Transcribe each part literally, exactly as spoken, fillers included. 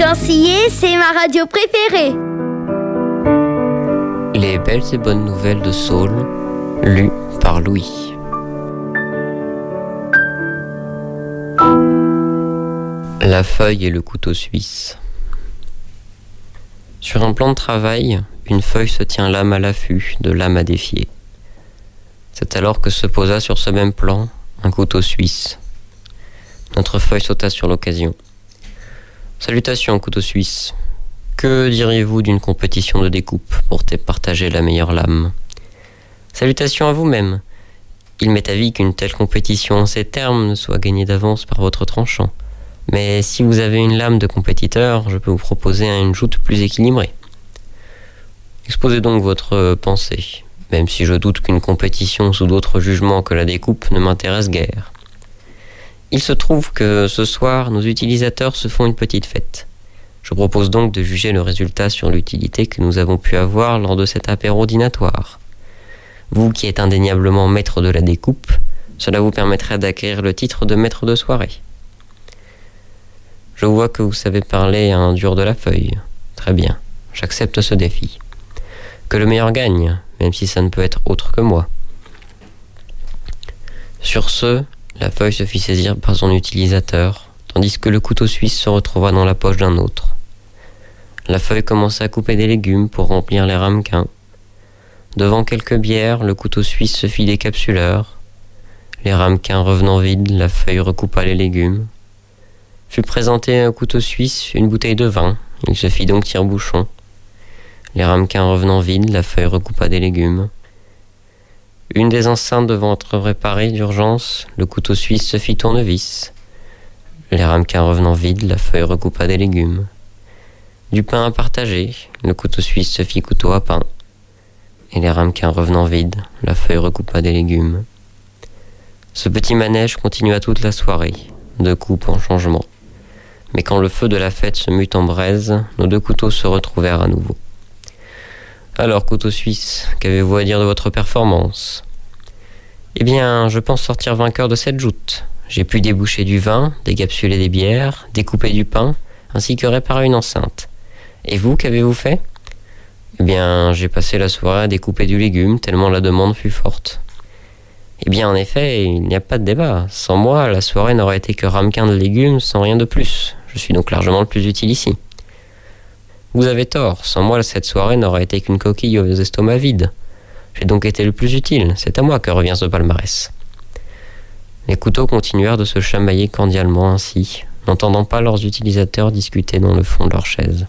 Fréquencier, c'est ma radio préférée. Les belles et bonnes nouvelles de Saul, lues par Louis. La feuille et le couteau suisse. Sur un plan de travail, une feuille se tient lame à l'affût, de lame à défier. C'est alors que se posa sur ce même plan un couteau suisse. Notre feuille sauta sur l'occasion. Salutations, couteau suisse. Que diriez-vous d'une compétition de découpe pour partager la meilleure lame? Salutations à vous-même. Il m'est avis qu'une telle compétition en ces termes ne soit gagnée d'avance par votre tranchant. Mais si vous avez une lame de compétiteur, je peux vous proposer une joute plus équilibrée. Exposez donc votre pensée, même si je doute qu'une compétition sous d'autres jugements que la découpe ne m'intéresse guère. Il se trouve que ce soir, nos utilisateurs se font une petite fête. Je propose donc de juger le résultat sur l'utilité que nous avons pu avoir lors de cet apéro dînatoire. Vous qui êtes indéniablement maître de la découpe, cela vous permettrait d'acquérir le titre de maître de soirée. Je vois que vous savez parler à un dur de la feuille. Très bien, j'accepte ce défi. Que le meilleur gagne, même si ça ne peut être autre que moi. Sur ce, la feuille se fit saisir par son utilisateur, tandis que le couteau suisse se retrouva dans la poche d'un autre. La feuille commença à couper des légumes pour remplir les ramequins. Devant quelques bières, le couteau suisse se fit décapsuleur. Les ramequins revenant vides, la feuille recoupa les légumes. Fut présenté au couteau suisse une bouteille de vin, il se fit donc tire-bouchon. Les ramequins revenant vides, la feuille recoupa des légumes. Une des enceintes devant être réparée d'urgence, le couteau suisse se fit tournevis. Les ramequins revenant vides, la feuille recoupa des légumes. Du pain à partager, le couteau suisse se fit couteau à pain. Et les ramequins revenant vides, la feuille recoupa des légumes. Ce petit manège continua toute la soirée, de coupe en changement. Mais quand le feu de la fête se mut en braise, nos deux couteaux se retrouvèrent à nouveau. Alors, couteau suisse, qu'avez-vous à dire de votre performance? Eh bien, je pense sortir vainqueur de cette joute. J'ai pu déboucher du vin, décapsuler des bières, découper du pain, ainsi que réparer une enceinte. Et vous, qu'avez-vous fait? Eh bien, j'ai passé la soirée à découper du légume, tellement la demande fut forte. Eh bien, en effet, il n'y a pas de débat. Sans moi, la soirée n'aurait été que ramequin de légumes, sans rien de plus. Je suis donc largement le plus utile ici. Vous avez tort, sans moi, cette soirée n'aurait été qu'une coquille aux estomacs vides. J'ai donc été le plus utile, c'est à moi que revient ce palmarès. Les couteaux continuèrent de se chamailler cordialement ainsi, n'entendant pas leurs utilisateurs discuter dans le fond de leur chaise.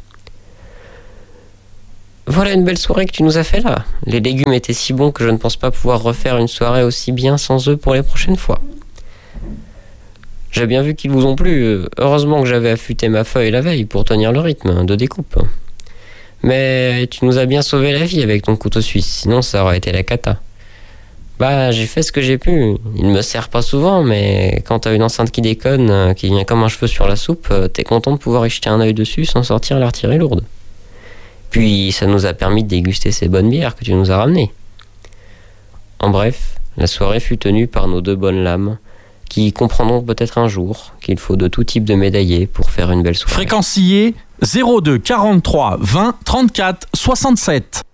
Voilà une belle soirée que tu nous as fait là. Les légumes étaient si bons que je ne pense pas pouvoir refaire une soirée aussi bien sans eux pour les prochaines fois. J'ai bien vu qu'ils vous ont plu. Heureusement que j'avais affûté ma feuille la veille pour tenir le rythme de découpe. Mais tu nous as bien sauvé la vie avec ton couteau suisse, sinon ça aurait été la cata. Bah, j'ai fait ce que j'ai pu. Il me sert pas souvent, mais quand t'as une enceinte qui déconne, qui vient comme un cheveu sur la soupe, t'es content de pouvoir y jeter un œil dessus sans sortir l'artillerie lourde. Puis ça nous a permis de déguster ces bonnes bières que tu nous as ramenées. En bref, la soirée fut tenue par nos deux bonnes lames, qui comprendront peut-être un jour qu'il faut de tout type de médaillés pour faire une belle soirée. Fréquencier zéro deux quarante-trois vingt trente-quatre soixante-sept.